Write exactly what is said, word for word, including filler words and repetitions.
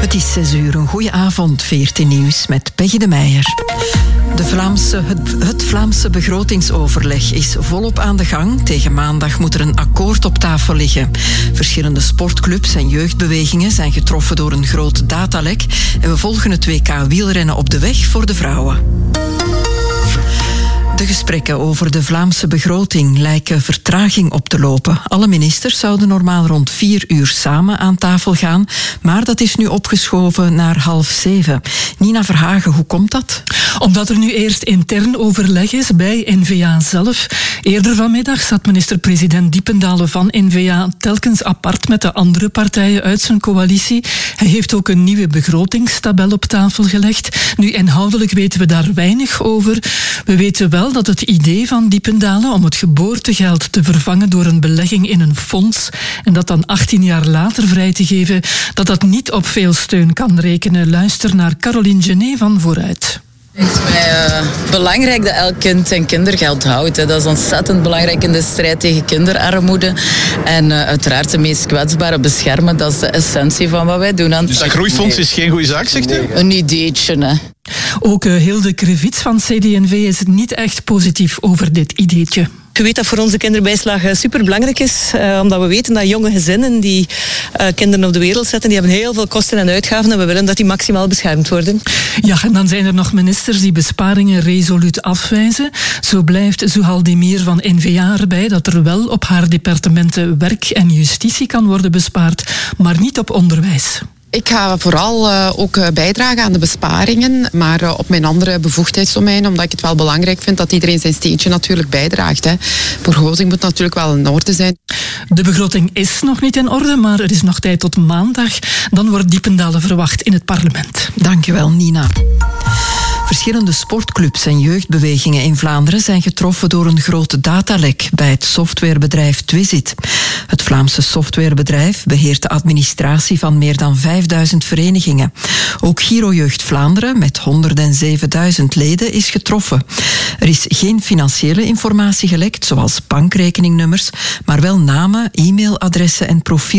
Het is zes uur, een goeie avond, veertien Nieuws met Peggy de Meijer. De Vlaamse, het, het Vlaamse begrotingsoverleg is volop aan de gang. Tegen maandag moet er een akkoord op tafel liggen. Verschillende sportclubs en jeugdbewegingen zijn getroffen door een groot datalek. En we volgen het W K wielrennen op de weg voor de vrouwen. De gesprekken over de Vlaamse begroting lijken vertraging op te lopen. Alle ministers zouden normaal rond vier uur samen aan tafel gaan, maar dat is nu opgeschoven naar half zeven. Nina Verhagen, hoe komt dat? Omdat er nu eerst intern overleg is bij N V A zelf. Eerder vanmiddag zat minister-president Diependalen van N V A telkens apart met de andere partijen uit zijn coalitie. Hij heeft ook een nieuwe begrotingstabel op tafel gelegd. Nu, inhoudelijk weten we daar weinig over. We weten wel dat het idee van Diependalen om het geboortegeld te vervangen door een belegging in een fonds en dat dan achttien jaar later vrij te geven, dat dat niet op veel steun kan rekenen. Luister naar Caroline Genet van Vooruit. Het is mij uh, belangrijk dat elk kind zijn kindergeld houdt. Hè. Dat is ontzettend belangrijk in de strijd tegen kinderarmoede. En uh, uiteraard de meest kwetsbaren beschermen. Dat is de essentie van wat wij doen. Aan dus dat groeifonds is geen goede zaak, zegt u? Een ideetje, hè. Ook uh, Hilde Krevits van C D N V is niet echt positief over dit ideetje. Je weet dat voor onze kinderbijslag superbelangrijk is, uh, omdat we weten dat jonge gezinnen die uh, kinderen op de wereld zetten, die hebben heel veel kosten en uitgaven en we willen dat die maximaal beschermd worden. Ja, en dan zijn er nog ministers die besparingen resoluut afwijzen. Zo blijft Zuhaldemir van N V A erbij dat er wel op haar departementen werk en justitie kan worden bespaard, maar niet op onderwijs. Ik ga vooral uh, ook uh, bijdragen aan de besparingen, maar uh, op mijn andere bevoegdheidsdomein, omdat ik het wel belangrijk vind dat iedereen zijn steentje natuurlijk bijdraagt. Hè. Begroting moet natuurlijk wel in orde zijn. De begroting is nog niet in orde, maar er is nog tijd tot maandag. Dan wordt Diependalen verwacht in het parlement. Dankjewel, Nina. Verschillende sportclubs en jeugdbewegingen in Vlaanderen zijn getroffen door een grote datalek bij het softwarebedrijf Twizit. Het Vlaamse softwarebedrijf beheert de administratie van meer dan vijfduizend verenigingen. Ook Giro Jeugd Vlaanderen met honderdzevenduizend leden is getroffen. Er is geen financiële informatie gelekt, zoals bankrekeningnummers, maar wel namen, e-mailadressen en profielen